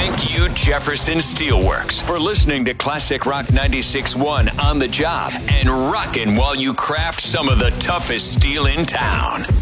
Thank you, Jefferson Steelworks, for listening to Classic Rock 96.1 on the job and rocking while you craft some of the toughest steel in town.